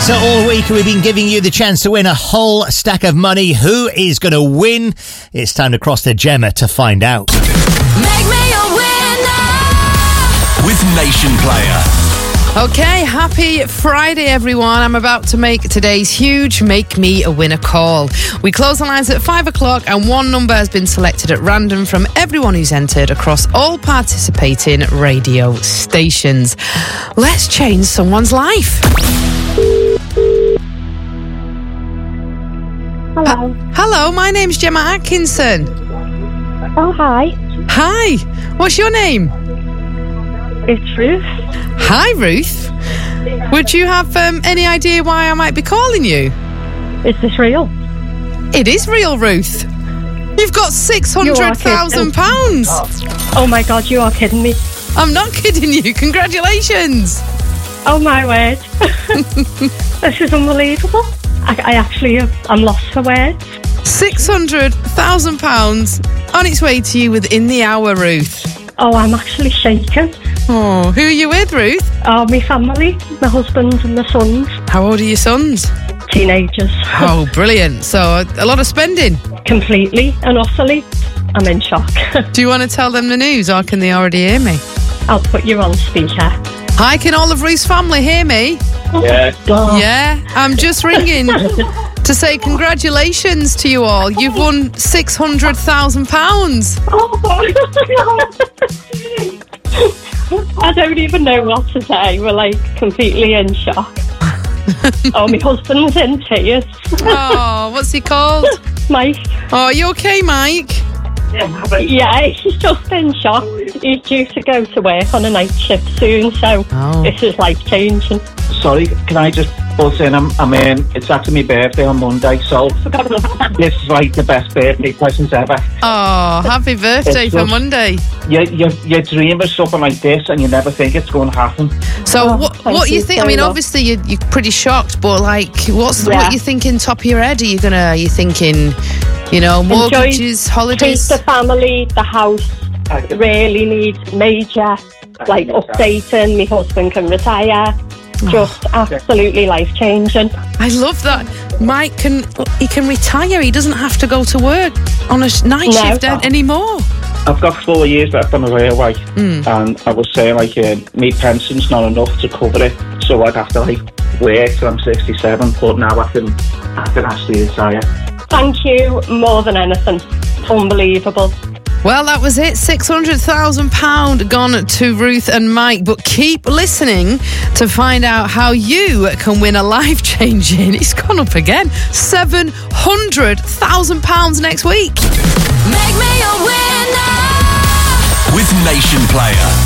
So all week we've been giving you the chance to win a whole stack of money. Who is going to win? It's time to cross the Gemma to find out. Make me a winner with Nation Player. Okay, happy Friday, everyone. I'm about to make today's huge Make Me a Winner call. We close the lines at 5 o'clock and one number has been selected at random from everyone who's entered across all participating radio stations. Let's change someone's life. Hello. Hello, my name's Gemma Atkinson. Oh, hi. Hi, what's your name? It's Ruth. Hi, Ruth. Would you have any idea why I might be calling you? Is this real? It is real, Ruth. You've got £600,000. Oh my God, you are kidding me. I'm not kidding you. Congratulations. Oh my word. This is unbelievable. I'm lost for words. £600,000 on its way to you within the hour, Ruth. Oh, I'm actually shaken. Oh, who are you with, Ruth? Oh, my family, my husband and my sons. How old are your sons? Teenagers. Oh, brilliant. So a lot of spending. Completely and utterly. I'm in shock. Do you want to tell them the news or can they already hear me? I'll put you on speaker. Hi, can all of Ruth's family hear me? Yeah. Yeah, I'm just ringing to say congratulations to you all. You've won £600,000. Oh, I don't even know what to say. We're like completely in shock. Oh, my husband's in tears. Oh, what's he called? Mike. Oh, are you okay, Mike? Yeah, he's just in shock. He's due to go to work on a night shift soon, so This is life-changing. Sorry, can I just buzz in? It's actually my birthday on Monday, so this is like the best birthday present ever. Oh, happy birthday for Monday. You dream of something like this and you never think it's going to happen. So what you think? I mean, obviously you're pretty shocked, but like, what you thinking top of your head? Are you thinking, mortgages, holidays? Treat the family, the house really needs major updating. My husband can retire. Just absolutely life-changing. I love that. Mike can retire. He doesn't have to go to work on a night shift anymore. I've got 4 years left on the railway, and I was saying my pension's not enough to cover it, so I'd have to work till I'm 67. But now I can actually retire. Thank you more than anything. Unbelievable. Well, that was it. £600,000 gone to Ruth and Mike. But keep listening to find out how you can win a life-changing. It's gone up again. £700,000 next week. Make me a winner with Nation Player.